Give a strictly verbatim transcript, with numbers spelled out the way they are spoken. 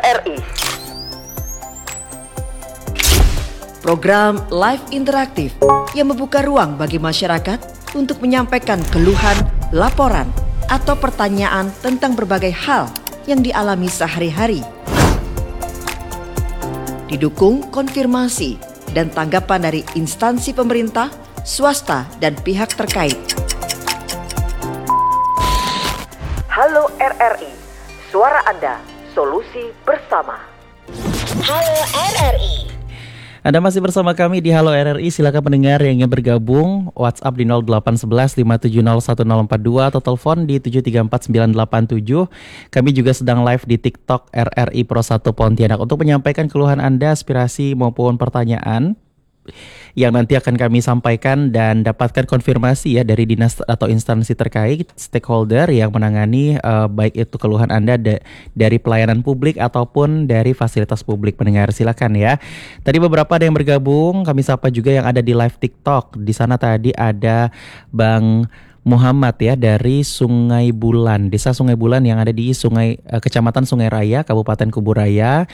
R I. Program live interaktif yang membuka ruang bagi masyarakat untuk menyampaikan keluhan, laporan, atau pertanyaan tentang berbagai hal yang dialami sehari-hari. Didukung konfirmasi dan tanggapan dari instansi pemerintah, swasta, dan pihak terkait. Halo R R I, suara Anda, solusi bersama. Halo R R I. Anda masih bersama kami di Halo R R I. Silakan pendengar yang ingin bergabung, WhatsApp di nol delapan satu satu lima tujuh nol satu nol empat dua atau telepon di tujuh tiga empat sembilan delapan tujuh. Kami juga sedang live di TikTok R R I Pro satu Pontianak untuk menyampaikan keluhan Anda, aspirasi maupun pertanyaan yang nanti akan kami sampaikan dan dapatkan konfirmasi ya dari dinas atau instansi terkait, stakeholder yang menangani uh, baik itu keluhan Anda da- dari pelayanan publik ataupun dari fasilitas publik. Pendengar silakan ya. Tadi beberapa ada yang bergabung, kami sapa juga yang ada di live TikTok. Di sana tadi ada Bang Muhammad ya dari Sungai Bulan, Desa Sungai Bulan yang ada di Sungai uh, Kecamatan Sungai Raya, Kabupaten Kuburaya.